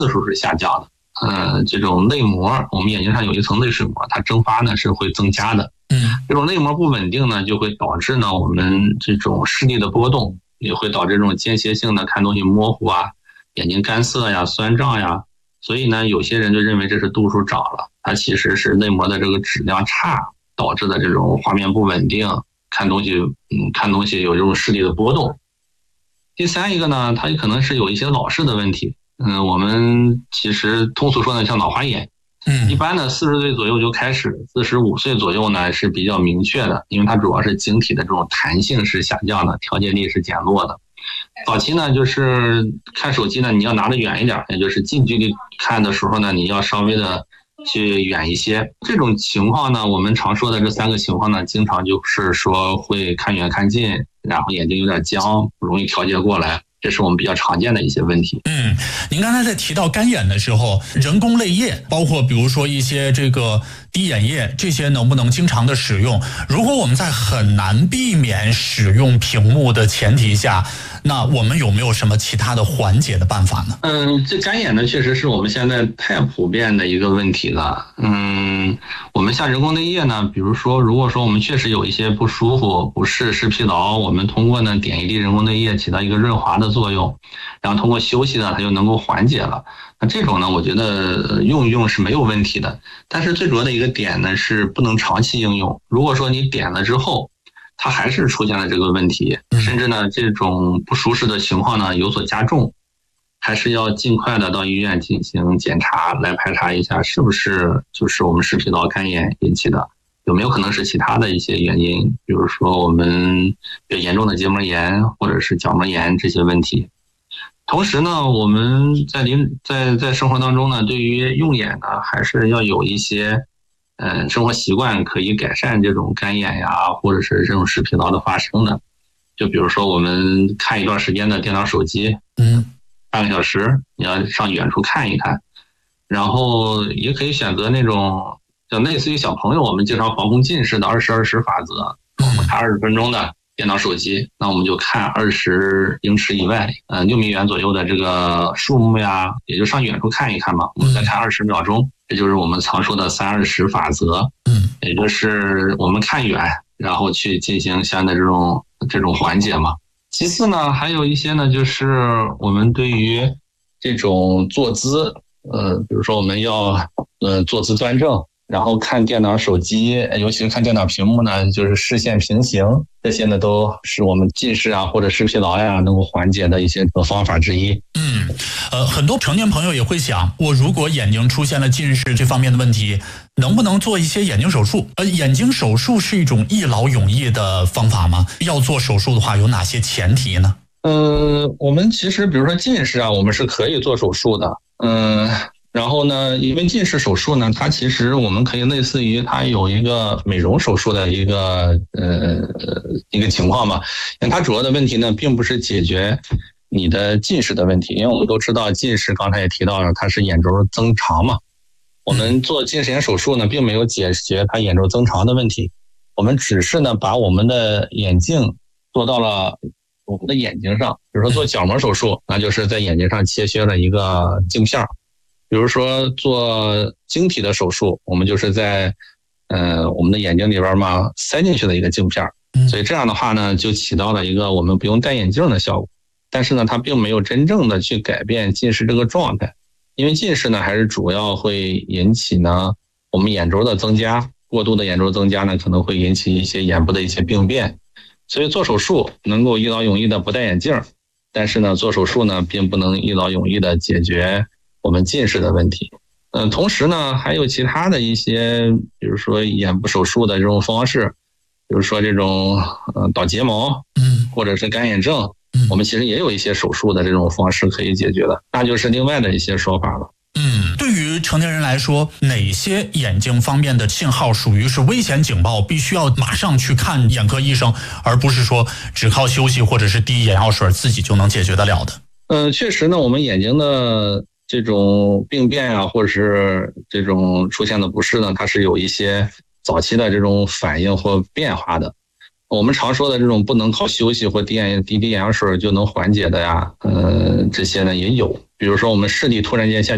次数是下降的。这种内膜，我们眼睛上有一层内水膜，它蒸发呢是会增加的。这种内膜不稳定呢，就会导致呢我们这种视力的波动，也会导致这种间歇性的看东西模糊啊，眼睛干涩呀、酸胀呀。所以呢，有些人就认为这是度数长了，它其实是内膜的这个质量差导致的这种画面不稳定，看东西有这种视力的波动。第三一个呢，它可能是有一些老视的问题。我们其实通俗说呢，像老花眼。一般呢40岁左右就开始，45岁左右呢是比较明确的，因为它主要是晶体的这种弹性是下降的，调节力是减弱的。早期呢就是看手机呢，你要拿得远一点，也就是近距离看的时候呢，你要稍微的去远一些。这种情况呢，我们常说的这3个情况呢，经常就是说会看远看近，然后眼睛有点僵，不容易调节过来。这是我们比较常见的一些问题。 您刚才在提到干眼的时候，人工泪液，包括比如说一些这个滴眼液，这些能不能经常的使用？如果我们在很难避免使用屏幕的前提下，那我们有没有什么其他的缓解的办法呢？ 这干眼呢，确实是我们现在太普遍的一个问题了。我们像人工泪液呢，比如说，如果说我们确实有一些不舒服、不适、视疲劳，我们通过呢点一滴人工泪液起到一个润滑的作用，然后通过休息呢，它就能够缓解了。那这种呢，我觉得用一用是没有问题的。但是最主要的一个点呢，是不能长期应用。如果说你点了之后，它还是出现了这个问题，甚至呢这种不舒适的情况呢有所加重，还是要尽快的到医院进行检查，来排查一下是不是就是我们视疲劳干眼引起的，有没有可能是其他的一些原因，比如说我们比较严重的结膜炎或者是角膜炎这些问题。同时呢，我们在生活当中呢，对于用眼呢，还是要有一些生活习惯可以改善这种干眼呀，或者是这种视疲劳的发生的。就比如说我们看一段时间的电脑手机，半个小时，你要上远处看一看，然后也可以选择那种就类似于小朋友我们经常防控近视的20-20法则，我们看20分钟的电脑手机，那我们就看20英尺以外，6米远左右的这个树木呀，也就上远处看一看嘛，我们再看20秒钟，这就是我们常说的3-20法则。也就是我们看远，然后去进行相应的这种缓解嘛。其次呢，还有一些呢，就是我们对于这种坐姿，比如说我们要坐姿端正，然后看电脑手机，尤其是看电脑屏幕呢，就是视线平行，这些呢都是我们近视啊或者视疲劳呀能够缓解的一些方法之一。 很多成年朋友也会想，我如果眼睛出现了近视这方面的问题，能不能做一些眼睛手术？眼睛手术是一种一劳永逸的方法吗？要做手术的话，有哪些前提呢？ 我们其实比如说近视啊，我们是可以做手术的。然后呢，因为近视手术呢，它其实我们可以类似于它有一个美容手术的一个情况嘛。它主要的问题呢，并不是解决你的近视的问题，因为我们都知道近视刚才也提到了，它是眼轴增长嘛。我们做近视眼手术呢，并没有解决它眼轴增长的问题，我们只是呢把我们的眼镜做到了我们的眼睛上。比如说做角膜手术，那就是在眼睛上切削了一个镜片。比如说做晶体的手术，我们就是在我们的眼睛里边嘛塞进去的一个镜片。所以这样的话呢，就起到了一个我们不用戴眼镜的效果。但是呢，它并没有真正的去改变近视这个状态，因为近视呢还是主要会引起呢我们眼轴的增加，过度的眼轴增加呢可能会引起一些眼部的一些病变。所以做手术能够一劳永逸的不戴眼镜，但是呢做手术呢并不能一劳永逸的解决我们近视的问题。同时呢还有其他的一些，比如说眼部手术的这种方式，比如说这种倒睫毛，或者是干眼症，我们其实也有一些手术的这种方式可以解决的，那就是另外的一些说法了。 对于成年人来说，哪些眼睛方面的信号属于是危险警报，必须要马上去看眼科医生，而不是说只靠休息或者是滴眼药水自己就能解决得了的？ 确实呢，我们眼睛的这种病变啊，或者是这种出现的不适呢，它是有一些早期的这种反应或变化的。我们常说的这种不能靠休息或滴眼药水就能缓解的呀，这些呢也有。比如说我们视力突然间下